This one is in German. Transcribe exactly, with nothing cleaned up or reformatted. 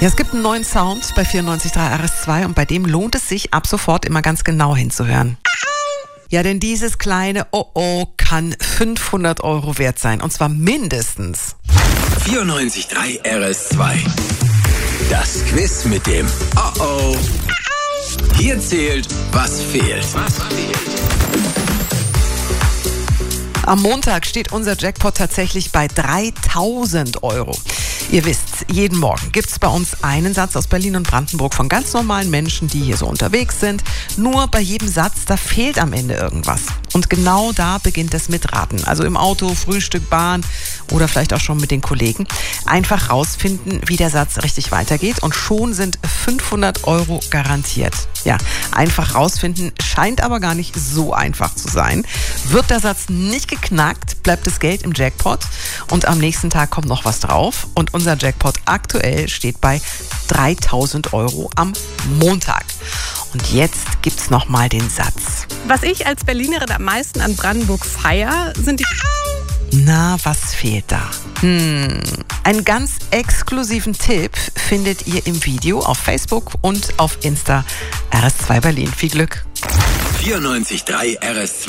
Ja, es gibt einen neuen Sound bei vierundneunzig Komma drei R S zwei und bei dem lohnt es sich ab sofort immer ganz genau hinzuhören. Ja, denn dieses kleine Oh-Oh kann fünfhundert Euro wert sein und zwar mindestens. vierundneunzig Komma drei R S zwei. Das Quiz mit dem Oh-Oh. Hier zählt, was fehlt. Was fehlt? Am Montag steht unser Jackpot tatsächlich bei dreitausend Euro. Ihr wisst, jeden Morgen gibt's bei uns einen Satz aus Berlin und Brandenburg von ganz normalen Menschen, die hier so unterwegs sind. Nur bei jedem Satz, da fehlt am Ende irgendwas. Und genau da beginnt das Mitraten. Also im Auto, Frühstück, Bahn oder vielleicht auch schon mit den Kollegen. Einfach rausfinden, wie der Satz richtig weitergeht und schon sind fünfhundert Euro garantiert. Ja, einfach rausfinden scheint aber gar nicht so einfach zu sein. Wird der Satz nicht geknackt, bleibt das Geld im Jackpot und am nächsten Tag kommt noch was drauf. Und unser Jackpot aktuell steht bei dreitausend Euro am Montag. Und jetzt gibt's noch mal den Satz. Was ich als Berlinerin am meisten an Brandenburg feiere, sind die... Na, was fehlt da? Hm, einen ganz exklusiven Tipp findet ihr im Video auf Facebook und auf Insta R S zwei Berlin. Viel Glück! vierundneunzig Komma drei R S zwei.